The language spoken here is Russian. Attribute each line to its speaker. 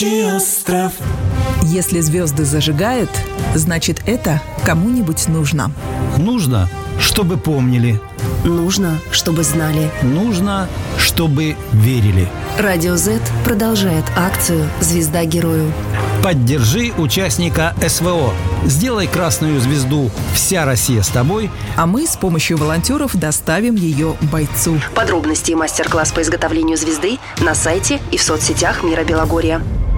Speaker 1: Остров.
Speaker 2: Если звезды зажигают, значит это кому-нибудь нужно.
Speaker 3: Нужно, чтобы помнили.
Speaker 4: Нужно, чтобы знали.
Speaker 3: Нужно, чтобы верили.
Speaker 4: Радио Z продолжает акцию «Звезда герою».
Speaker 3: Поддержи участника СВО. Сделай красную звезду «Вся Россия с тобой».
Speaker 2: А мы с помощью волонтеров доставим ее бойцу.
Speaker 4: Подробности и мастер-класс по изготовлению звезды на сайте и в соцсетях Мира Белогорья.